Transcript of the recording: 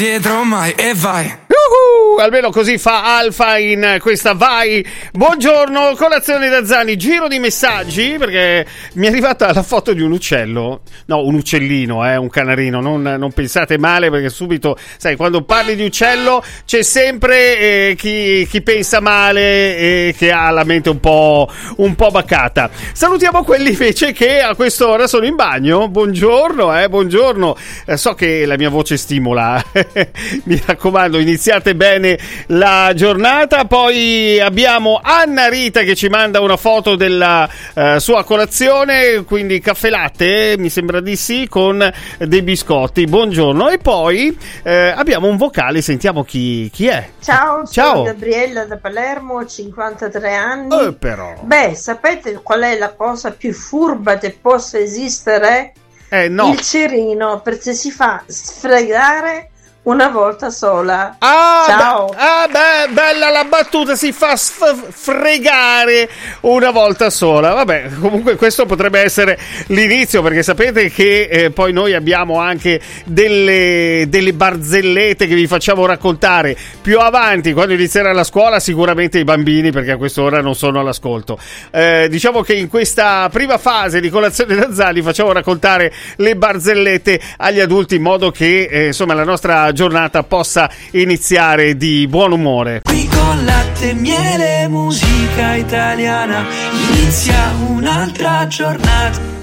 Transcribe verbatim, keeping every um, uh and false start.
dietro mai e vai. Uh-huh, almeno così fa Alfa in questa Vai. Buongiorno, colazione da Zani. Giro di messaggi perché mi è arrivata la foto di un uccello. No, un uccellino, eh, un canarino. Non, non pensate male perché subito, sai, quando parli di uccello c'è sempre eh, chi, chi pensa male e che ha la mente un po', un po' baccata. Salutiamo quelli invece che a quest'ora sono in bagno. Buongiorno, eh, buongiorno. Eh, so che la mia voce stimola. Mi raccomando, iniziate bene la giornata. Poi abbiamo Anna Rita che ci manda una foto della uh, sua colazione, quindi caffè latte, mi sembra di sì, con dei biscotti. Buongiorno. E poi uh, abbiamo un vocale, sentiamo chi, chi è. Ciao, Ciao, sono Gabriella da Palermo, ho cinquantatré anni. Eh, però. Beh, sapete qual è la cosa più furba che possa esistere? Eh, no. Il cerino, perché si fa sfregare una volta sola. Ah, ciao. Be- ah, beh, bella la battuta, si fa sf- fregare una volta sola. Vabbè, comunque questo potrebbe essere l'inizio, perché sapete che eh, poi noi abbiamo anche delle, delle barzellette che vi facciamo raccontare più avanti, quando inizierà la scuola, sicuramente i bambini, perché a quest'ora non sono all'ascolto. Eh, diciamo che in questa prima fase di colazione da Zani facciamo raccontare le barzellette agli adulti in modo che eh, insomma la nostra giornata possa iniziare di buon umore. Qui con latte, miele, musica italiana, inizia un'altra giornata.